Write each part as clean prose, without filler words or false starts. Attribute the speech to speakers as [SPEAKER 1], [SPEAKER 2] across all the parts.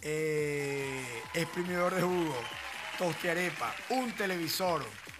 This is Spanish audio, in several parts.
[SPEAKER 1] exprimidor de jugo, tostiarepa, un televisor,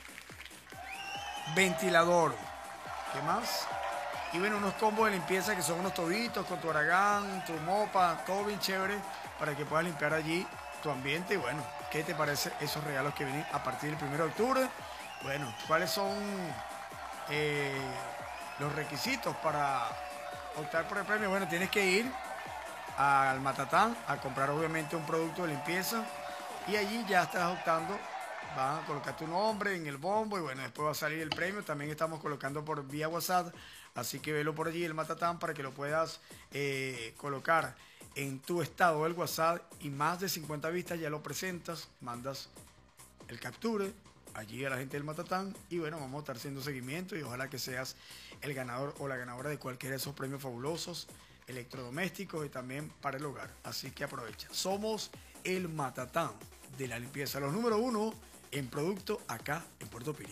[SPEAKER 1] ventilador. ¿Qué más? Y bueno, unos combos de limpieza que son unos tobitos con tu aragán, tu mopa, todo bien chévere para que puedas limpiar allí tu ambiente. Y bueno, ¿qué te parece esos regalos que vienen a partir del 1 de octubre? Bueno, ¿cuáles son eh, los requisitos para optar por el premio? Bueno, tienes que ir al Matatán a comprar obviamente un producto de limpieza y allí ya estás optando. Van a colocar tu nombre en el bombo y bueno, después va a salir el premio. También estamos colocando por vía WhatsApp, así que velo por allí el Matatán para que lo puedas colocar en tu estado del WhatsApp y más de 50 vistas ya lo presentas, mandas el capture allí a la gente del Matatán y bueno, vamos a estar haciendo seguimiento y ojalá que seas el ganador o la ganadora de cualquiera de esos premios fabulosos electrodomésticos y también para el hogar. Así que aprovecha. Somos el Matatán de la limpieza, los número 1 en producto acá en Puerto Piri.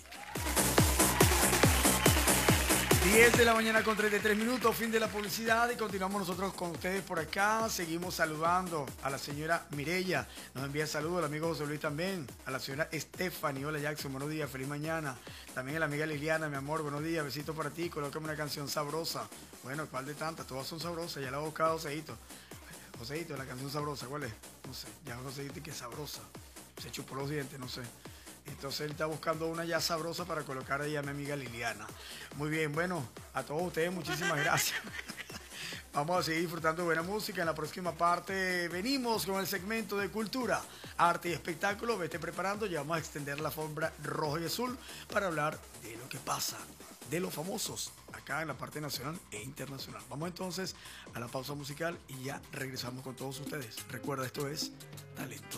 [SPEAKER 1] 10 de la mañana con 33 minutos, fin de la publicidad y continuamos nosotros con ustedes por acá. Seguimos saludando a la señora Mireya, nos envía saludos, al amigo José Luis también, a la señora Stephanie, hola Jackson, buenos días, feliz mañana. También a la amiga Liliana, mi amor, buenos días, besitos para ti, colócame una canción sabrosa. Bueno, ¿cuál de tantas? Todas son sabrosas, ya la he buscado Joseito. Joseito, la canción sabrosa, ¿cuál es? No sé, ya Joseito que es sabrosa. Se chupó los dientes, no sé. Entonces él está buscando una ya sabrosa para colocar ahí a mi amiga Liliana. Muy bien, bueno, a todos ustedes muchísimas gracias. Vamos a seguir disfrutando de buena música. En la próxima parte venimos con el segmento de cultura, arte y espectáculo. Vete preparando, ya vamos a extender la alfombra roja y azul para hablar de lo que pasa, de los famosos, acá en la parte nacional e internacional. Vamos entonces a la pausa musical y ya regresamos con todos ustedes. Recuerda, esto es Talento.